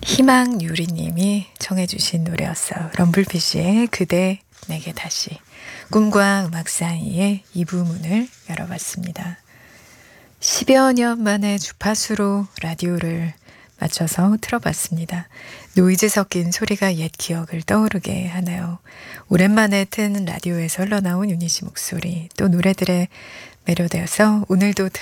희망유리님이 청해주신 노래였어요. 럼블피쉬의 그대 내게 다시. 꿈과 음악 사이의 2부 문을 열어봤습니다. 10여 년 만에 주파수로 라디오를 맞춰서 틀어봤습니다. 노이즈 섞인 소리가 옛 기억을 떠오르게 하네요. 오랜만에 튼 라디오에서 흘러나온 유니씨 목소리, 또 노래들의 매료되어서 오늘도